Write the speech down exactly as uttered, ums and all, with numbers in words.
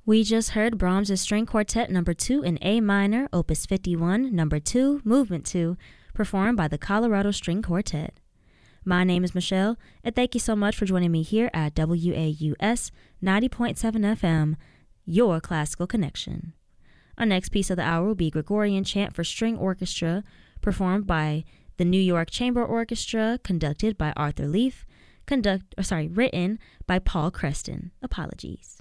We just heard Brahms' String Quartet Number two in A minor, Opus fifty-one, Number two, Movement two, performed by the Colorado String Quartet. My name is Michelle, and thank you so much for joining me here at W A U S ninety point seven F M, your classical connection. Our next piece of the hour will be Gregorian Chant for String Orchestra, performed by the New York Chamber Orchestra, conducted by Arthur Leaf, conduct, or sorry, written by Paul Creston. Apologies.